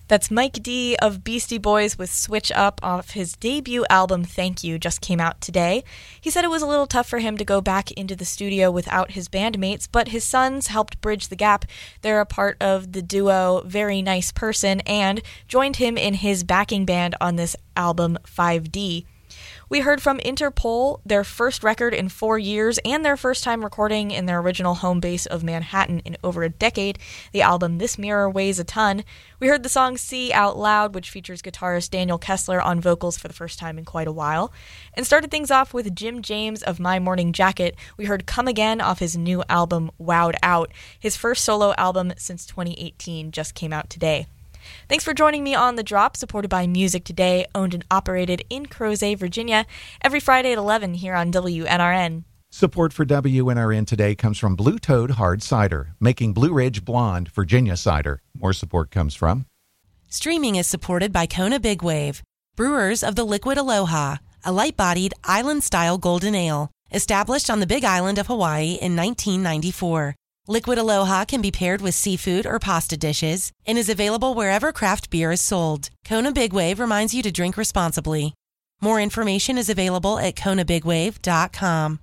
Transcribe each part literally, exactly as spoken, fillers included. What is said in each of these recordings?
That's Mike D of Beastie Boys with Switch Up off his debut album Thank You, just came out today. He said it was a little tough for him to go back into the studio without his bandmates, but his sons helped bridge the gap. They're a part of the duo Very Nice Person and joined him in his backing band on this album five D. We heard from Interpol, their first record in four years and their first time recording in their original home base of Manhattan in over a decade. The album This Mirror Weighs a Ton. We heard the song See Out Loud, which features guitarist Daniel Kessler on vocals for the first time in quite a while. And started things off with Jim James of My Morning Jacket. We heard Come Again off his new album Wowed Out. His first solo album since twenty eighteen just came out today. Thanks for joining me on The Drop, supported by Music Today, owned and operated in Crozet, Virginia, every Friday at eleven here on W N R N. Support for W N R N today comes from Blue Toad Hard Cider, making Blue Ridge Blonde Virginia cider. More support comes from... Streaming is supported by Kona Big Wave, brewers of the Liquid Aloha, a light-bodied, island-style golden ale, established on the Big Island of Hawaii in nineteen ninety-four. Liquid Aloha can be paired with seafood or pasta dishes and is available wherever craft beer is sold. Kona Big Wave reminds you to drink responsibly. More information is available at kona big wave dot com.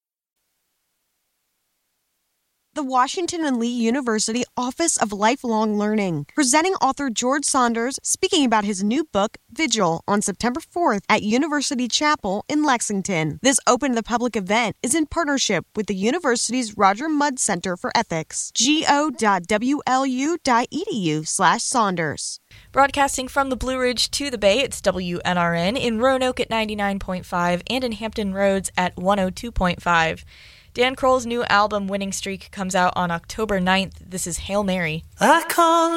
The Washington and Lee University Office of Lifelong Learning, presenting author George Saunders speaking about his new book, Vigil, on September fourth at University Chapel in Lexington. This open-to-the-public event is in partnership with the university's Roger Mudd Center for Ethics, go.wlu.edu slash Saunders. Broadcasting from the Blue Ridge to the Bay, it's W N R N in Roanoke at ninety-nine point five and in Hampton Roads at one oh two point five. Dan Kroll's new album, Winning Streak, comes out on October ninth. This is Hail Mary. I call